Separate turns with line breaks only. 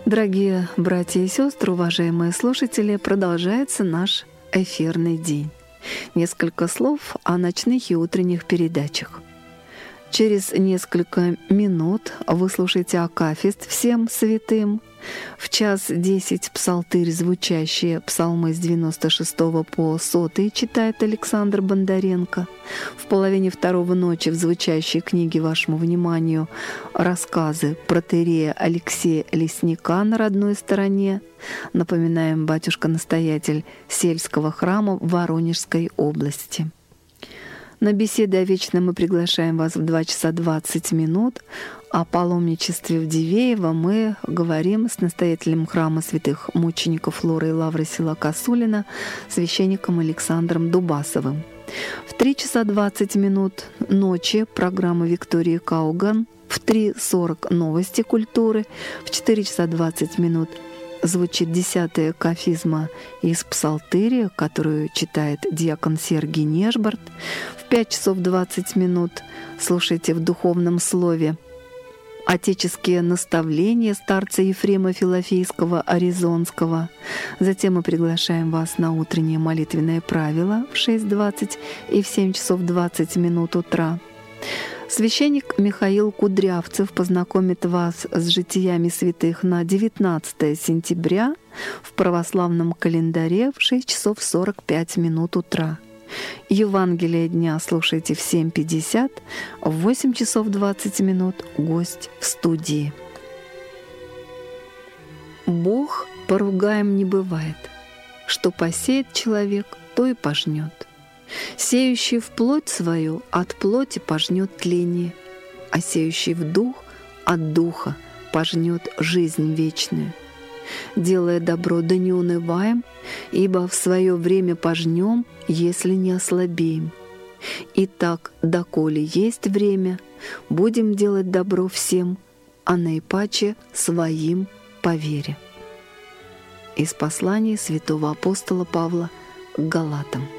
Дорогие братья и сестры, уважаемые слушатели, продолжается наш эфирный день. Несколько слов о ночных и утренних передачах. Через несколько минут вы слушаете акафист всем святым. В 1:10 псалтырь, звучащие псалмы с 96 по 100 читает Александр Бондаренко. В 1:30 ночи в звучащей книге вашему вниманию рассказы протоиерея Алексея Лесника на родной стороне. Напоминаем, батюшка-настоятель сельского храма в Воронежской области. На беседы о вечном мы приглашаем вас в 2 часа 20 минут. О паломничестве в Дивеево мы говорим с настоятелем храма святых мучеников Лоры и Лавры села Косулина, священником Александром Дубасовым. В 3 часа 20 минут ночи программа Виктории Кауган, в 3:40 новости культуры, в 4 часа 20 минут звучит 10-я кафизма из псалтыря, которую читает диакон Сергий Нежбарт. В 5 часов 20 минут слушайте в духовном слове отеческие наставления старца Ефрема Филофейского Аризонского. Затем мы приглашаем вас на утреннее молитвенное правило в 6:20 и в 7 часов 20 минут утра. Священник Михаил Кудрявцев познакомит вас с житиями святых на 19 сентября в православном календаре в 6 часов 45 минут утра. Евангелие дня слушайте в 7:50, в 8 часов 20 минут гость в студии. Бог поругаем не бывает. Что посеет человек, то и пожнет. Сеющий в плоть свою от плоти пожнет тление, а сеющий в дух от духа пожнет жизнь вечную. Делая добро, да не унываем, ибо в свое время пожнем, если не ослабеем. Итак, доколе есть время, будем делать добро всем, а наипаче своим по вере. Из послания святого апостола Павла к Галатам.